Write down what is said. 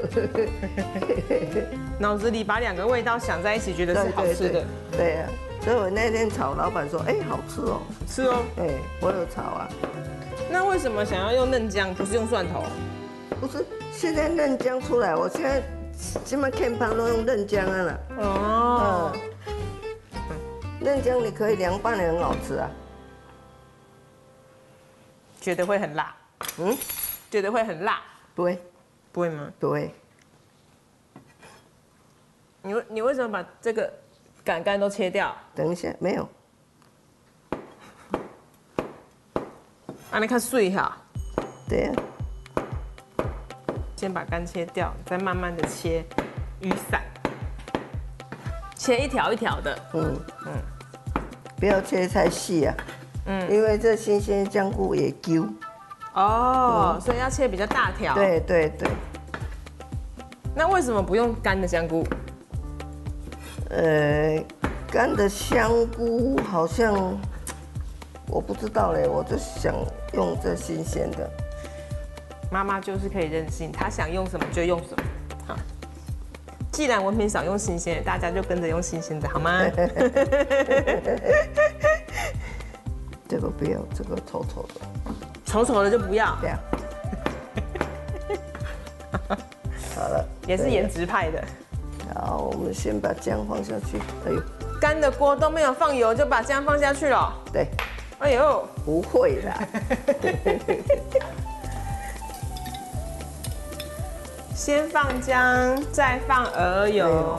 脑子里把2个味道想在一起，觉得是好吃的。 对呀，所以我那天炒，老板说，哎，好吃哦。 是哦。 哎，我有炒啊。 那为什么想要用嫩姜，不是用蒜头？ 不是，现在嫩姜出来，我现在基本看盘都用嫩姜啊了。哦。嫩姜你可以凉拌也很好吃啊。 觉得会很辣？觉得会很辣？ 不会。 不会吗？ 不会。 你为什么把这个杆都切掉？ 等一下，没有。 啊，你看碎哈。 对呀。 先把杆切掉，再慢慢的切雨伞，切一条一条的。 不要切太细啊。因为这新鲜香菇也揪。 哦，所以要切比较大条。 对对对。 那为什么不用干的香菇？ 干的香菇好像我不知道嘞，我就想用这新鲜的。 妈妈就是可以任性，她想用什么就用什么。好，既然文凭少用新鲜的，大家就跟着用新鲜的好吗？ 这个不要，这个丑丑的。 丑丑的就不要。 对啊。好了。 也是颜值派的。 好，我们先把姜放下去。哎呦， 干的锅都没有放油就把姜放下去了。 对。 哎呦， 不会啦。 先放姜，再放鹅油。